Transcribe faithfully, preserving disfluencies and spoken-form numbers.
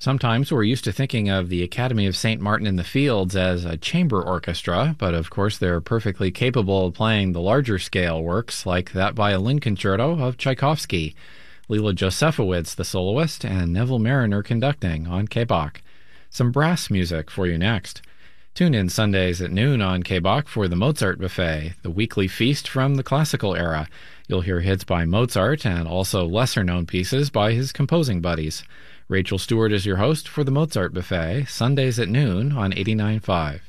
Sometimes we're used to thinking of the Academy of Saint Martin in the Fields as a chamber orchestra, but of course they're perfectly capable of playing the larger scale works like that violin concerto of Tchaikovsky, Leela Josefowitz the soloist, and Neville Marriner conducting on K B O C. Some brass music for you next. Tune in Sundays at noon on K B O C for the Mozart Buffet, the weekly feast from the classical era. You'll hear hits by Mozart and also lesser-known pieces by his composing buddies. Rachel Stewart is your host for the Mozart Buffet, Sundays at noon on eighty-nine point five.